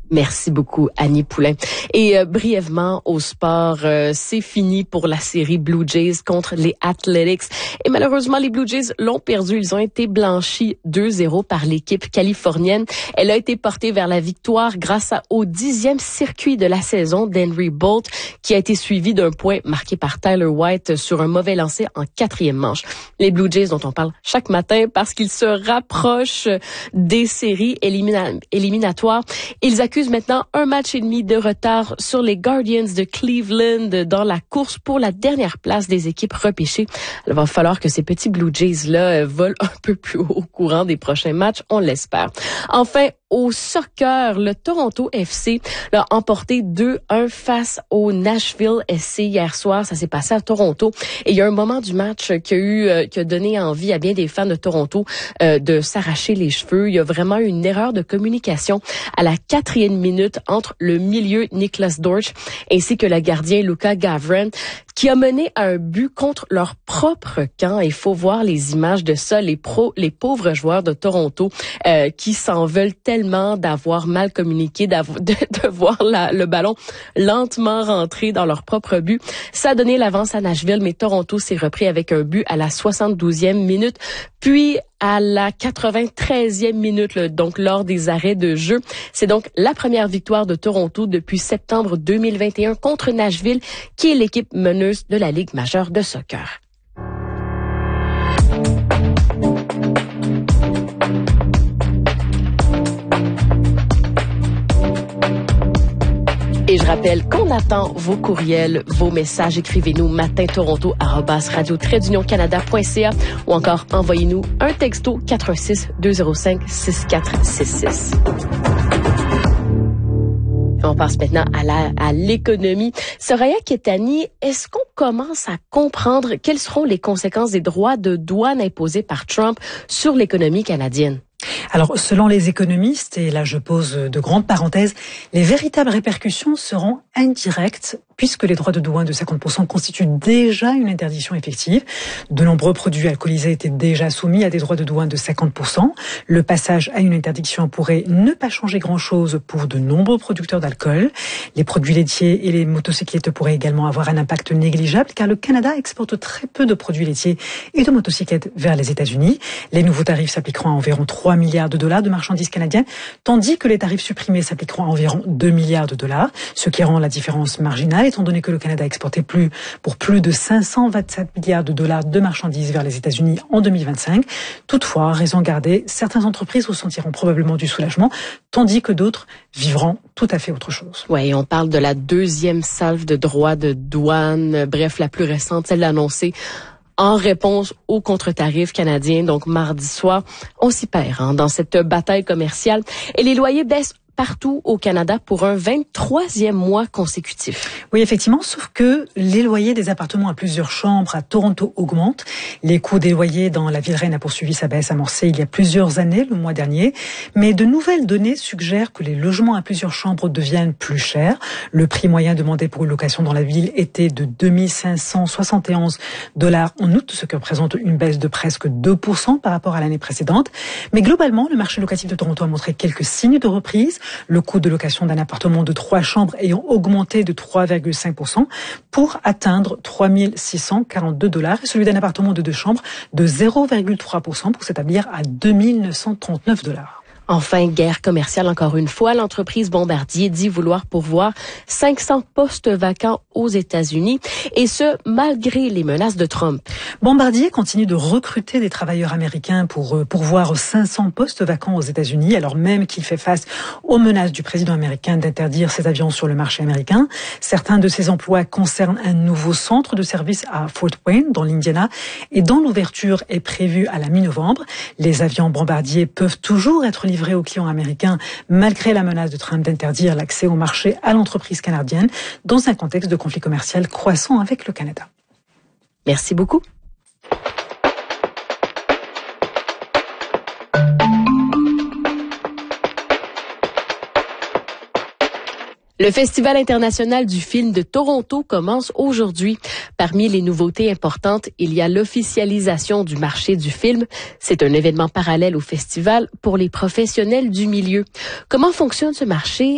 Merci beaucoup, Annie Poulain. Et brièvement, au sport, c'est fini pour la série Blue Jays contre les Athletics. Et malheureusement, les Blue Jays l'ont perdu. Ils ont été blanchis 2-0 par l'équipe californienne. Elle a été portée vers la victoire grâce au 10e circuit de la saison d'Henry Bolt, qui a été suivi d'un point marqué par Tyler White sur un mauvais lancer en 4e manche. Les Blue Jays dont on parle chaque matin parce qu'ils se rapprochent des séries éliminatoires. Ils accusent maintenant un match et demi de retard sur les Guardians de Cleveland dans la course pour la dernière place des équipes repêchées. Il va falloir que ces petits Blue Jays-là volent un peu plus haut au courant des prochains matchs, on l'espère. Enfin, au soccer, le Toronto FC l'a emporté 2-1 face au Nashville SC hier soir. Ça s'est passé à Toronto. Et il y a un moment du match qui a donné envie à bien des fans de Toronto de s'arracher les cheveux. Il y a vraiment eu une erreur de communication à la 4e minute entre le milieu Niklas Dorsch ainsi que le gardien Luka Gavran, qui a mené à un but contre leur propre camp. Il faut voir les images de ça, les pauvres joueurs de Toronto qui s'en veulent tellement d'avoir mal communiqué, de voir le ballon lentement rentrer dans leur propre but. Ça a donné l'avance à Nashville, mais Toronto s'est repris avec un but à la 72e minute, puis à la 93e minute, donc lors des arrêts de jeu. C'est donc la première victoire de Toronto depuis septembre 2021 contre Nashville, qui est l'équipe meneuse de la Ligue majeure de soccer. Et je rappelle qu'on attend vos courriels, vos messages. Écrivez-nous matin-toronto@radio-canada.ca ou encore envoyez-nous un texto 416-205-6466. On passe maintenant à l'économie. Soraya Ketani, est-ce qu'on commence à comprendre quelles seront les conséquences des droits de douane imposés par Trump sur l'économie canadienne? Alors, selon les économistes, et là je pose de grandes parenthèses, les véritables répercussions seront indirectes puisque les droits de douane de 50% constituent déjà une interdiction effective. De nombreux produits alcoolisés étaient déjà soumis à des droits de douane de 50%. Le passage à une interdiction pourrait ne pas changer grand-chose pour de nombreux producteurs d'alcool. Les produits laitiers et les motocyclettes pourraient également avoir un impact négligeable car le Canada exporte très peu de produits laitiers et de motocyclettes vers les États-Unis. Les nouveaux tarifs s'appliqueront à environ 3 milliards de dollars de marchandises canadiennes, tandis que les tarifs supprimés s'appliqueront à environ 2 milliards de dollars, ce qui rend la différence marginale étant donné que le Canada exportait pour plus de 527 milliards de dollars de marchandises vers les États-Unis en 2025. Toutefois, raison gardée, certaines entreprises ressentiront probablement du soulagement, tandis que d'autres vivront tout à fait autre chose. Oui, on parle de la deuxième salve de droits de douane, bref, la plus récente, celle annoncée en réponse aux contre-tarifs canadiens. Donc, mardi soir, on s'y perd dans cette bataille commerciale. Et les loyers baissent partout au Canada pour un 23e mois consécutif. Oui, effectivement, sauf que les loyers des appartements à plusieurs chambres à Toronto augmentent. Les coûts des loyers dans la ville reine a poursuivi sa baisse amorcée il y a plusieurs années, le mois dernier. Mais de nouvelles données suggèrent que les logements à plusieurs chambres deviennent plus chers. Le prix moyen demandé pour une location dans la ville était de 2571 $ en août, ce qui représente une baisse de presque 2% par rapport à l'année précédente. Mais globalement, le marché locatif de Toronto a montré quelques signes de reprise. Le coût de location d'un appartement de 3 chambres ayant augmenté de 3,5% pour atteindre 3 642 $ et celui d'un appartement de 2 chambres de 0,3% pour s'établir à 2 939 $. Enfin, guerre commerciale encore une fois. L'entreprise Bombardier dit vouloir pourvoir 500 postes vacants aux États-Unis, et ce, malgré les menaces de Trump. Bombardier continue de recruter des travailleurs américains pour pourvoir 500 postes vacants aux États-Unis, alors même qu'il fait face aux menaces du président américain d'interdire ses avions sur le marché américain. Certains de ces emplois concernent un nouveau centre de service à Fort Wayne, dans l'Indiana, et dont l'ouverture est prévue à la mi-novembre. Les avions Bombardier peuvent toujours être livrés aux clients américains malgré la menace de Trump d'interdire l'accès au marché à l'entreprise canadienne dans un contexte de conflit commercial croissant avec le Canada. Merci beaucoup. Le Festival international du film de Toronto commence aujourd'hui. Parmi les nouveautés importantes, il y a l'officialisation du marché du film. C'est un événement parallèle au festival pour les professionnels du milieu. Comment fonctionne ce marché?